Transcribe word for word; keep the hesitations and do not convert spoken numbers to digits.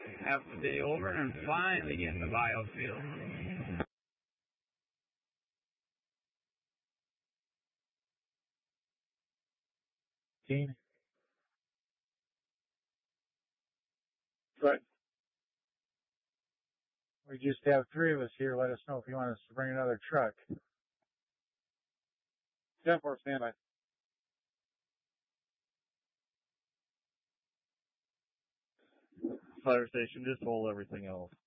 half the day over and finally get in the biofield. Team? Right. We just have three of us here. Let us know if you want us to bring another truck. ten four, standby. Fire station, just hold everything else.